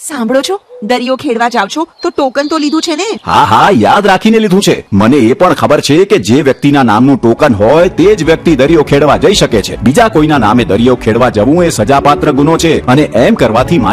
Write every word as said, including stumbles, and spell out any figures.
સાંભળો છો, દરિયો ખેડવા જાવ છો તો ટોકન તો લીધું છે ને? હા હા, યાદ રાખીને લીધું છે. મને એ પણ ખબર છે કે જે વ્યક્તિના નામનું ટોકન હોય તે જ વ્યક્તિ દરિયો ખેડવા જઈ શકે છે. બીજા કોઈના નામે દરિયો ખેડવા જવું એ સજાપાત્ર ગુનો છે અને એમ કરવાથી